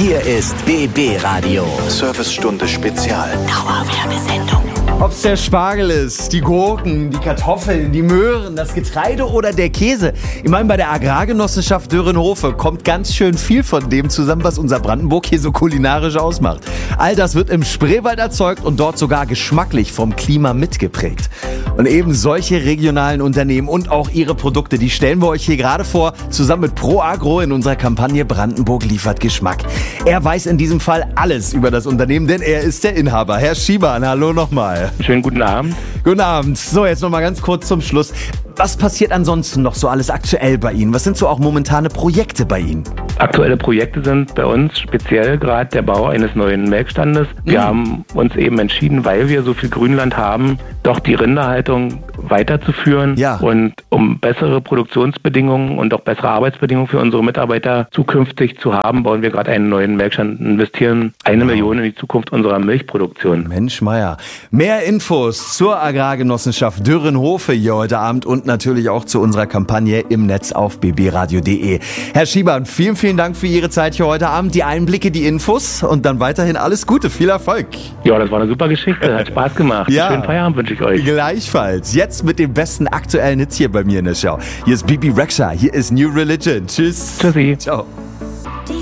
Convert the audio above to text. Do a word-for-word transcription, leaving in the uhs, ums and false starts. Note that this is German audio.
Hier ist B B Radio. Servicestunde Spezial. Dauerwerbesendung. Ob's der Spargel ist, die Gurken, die Kartoffeln, die Möhren, das Getreide oder der Käse. Ich meine, bei der Agrargenossenschaft Dörenhofe kommt ganz schön viel von dem zusammen, was unser Brandenburg hier so kulinarisch ausmacht. All das wird im Spreewald erzeugt und dort sogar geschmacklich vom Klima mitgeprägt. Und eben solche regionalen Unternehmen und auch ihre Produkte, die stellen wir euch hier gerade vor, zusammen mit Pro Agro in unserer Kampagne Brandenburg liefert Geschmack. Er weiß in diesem Fall alles über das Unternehmen, denn er ist der Inhaber. Herr Schieban, hallo nochmal. Schönen guten Abend. Guten Abend. So, jetzt nochmal ganz kurz zum Schluss. Was passiert ansonsten noch so alles aktuell bei Ihnen? Was sind so auch momentane Projekte bei Ihnen? Aktuelle Projekte sind bei uns speziell gerade der Bau eines neuen Melkstandes. Wir mhm. haben uns eben entschieden, weil wir so viel Grünland haben, doch die Rinderhaltung weiterzuführen. Ja. Und um bessere Produktionsbedingungen und auch bessere Arbeitsbedingungen für unsere Mitarbeiter zukünftig zu haben, bauen wir gerade einen neuen Melkstand, investieren eine Million in die Zukunft unserer Milchproduktion. Mensch Meier. Mehr Infos zur Agrargenossenschaft Dörenhofe hier heute Abend und natürlich auch zu unserer Kampagne im Netz auf b b radio punkt d e. Herr Schieban, vielen, vielen Dank für Ihre Zeit hier heute Abend, die Einblicke, die Infos und dann weiterhin alles Gute, viel Erfolg. Ja, das war eine super Geschichte, hat Spaß gemacht. Ja. Schönen Feierabend wünsche ich euch. Gleichfalls. Jetzt mit dem besten aktuellen Hits hier bei mir in der Show. Hier ist B B Rexha, hier ist New Religion. Tschüss. Tschüssi. Ciao.